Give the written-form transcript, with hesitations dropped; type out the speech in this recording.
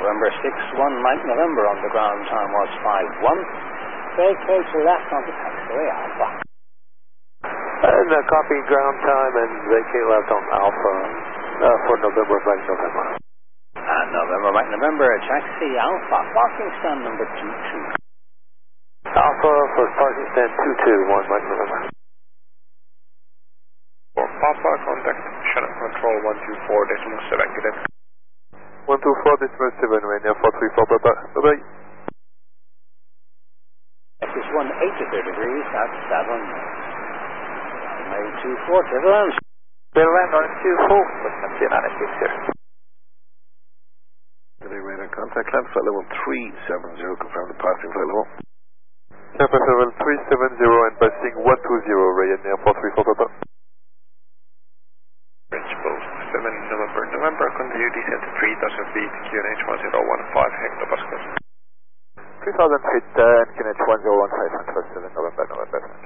November 6-1 Mike November on the ground time was 5-1. Vacate to left on the taxiway Alpha. And copy ground time and vacate left on Alpha for November Mike November. And November Mike November, taxi Alpha, parking stand number 22. Alpha for parking stand 221 Mike November. For Papa, contact Channel Control 124.7 Quebec. 124.7 Romania 434, bye-bye. This is 183 degrees at 7. Runway 24, Netherlands. Netherlands on 24, with Nancy 96 here. Radar contact climb, flight level 370, confirm the passing flight level. Tampa level 370 and passing 120, Ryanair 434, bye-bye. Principal 7 November, continue descent to 3000 feet, QNH 1015 hectopascals. 3000 feet, and QNH 1015, 7 November.